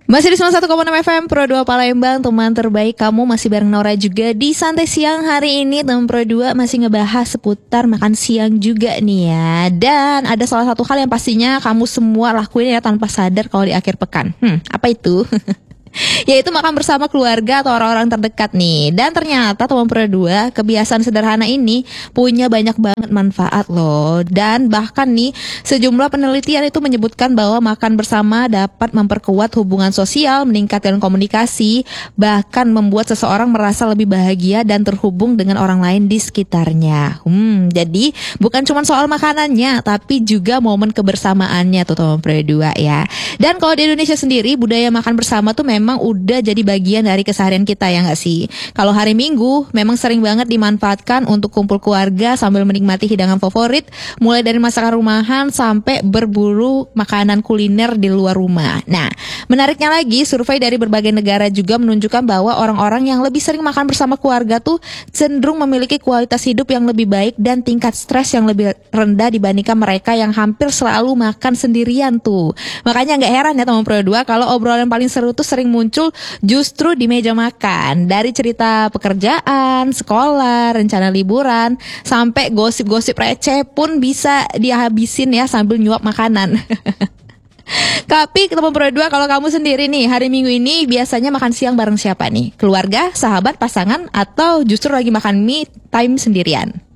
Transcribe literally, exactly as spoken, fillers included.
Masih di sembilan puluh satu koma enam F M Pro dua Palembang, teman terbaik kamu, masih bareng Nora juga di Santai Siang hari ini. Teman Pro dua masih ngebahas seputar makan siang juga nih ya. Dan ada salah satu hal yang pastinya kamu semua lakuin ya tanpa sadar kalau di akhir pekan. Hmm, apa itu? Yaitu makan bersama keluarga atau orang-orang terdekat nih. Dan ternyata teman Pro dua, kebiasaan sederhana ini punya banyak banget manfaat loh. Dan bahkan nih sejumlah penelitian itu menyebutkan bahwa makan bersama dapat memperkuat hubungan sosial, meningkatkan komunikasi, bahkan membuat seseorang merasa lebih bahagia dan terhubung dengan orang lain di sekitarnya. Hmm, jadi bukan cuma soal makanannya, tapi juga momen kebersamaannya tuh teman Pro dua ya. Dan kalau di Indonesia sendiri, budaya makan bersama tuh memang udah jadi bagian dari keseharian kita ya nggak sih? Kalau hari Minggu memang sering banget dimanfaatkan untuk kumpul keluarga sambil menikmati hidangan favorit, mulai dari masakan rumahan sampai berburu makanan kuliner di luar rumah. Nah, menariknya lagi, survei dari berbagai negara juga menunjukkan bahwa orang-orang yang lebih sering makan bersama keluarga tuh cenderung memiliki kualitas hidup yang lebih baik dan tingkat stres yang lebih rendah dibandingkan mereka yang hampir selalu makan sendirian tuh. Makanya nggak heran ya teman Pro dua kalau obrolan paling seru tuh sering muncul justru di meja makan. Dari cerita pekerjaan, sekolah, rencana liburan, sampai gosip-gosip receh pun bisa dihabisin ya sambil nyuap makanan. Tapi teman Pro dua, kalau kamu sendiri nih hari Minggu ini biasanya makan siang bareng siapa nih? Keluarga, sahabat, pasangan, atau justru lagi makan me time sendirian?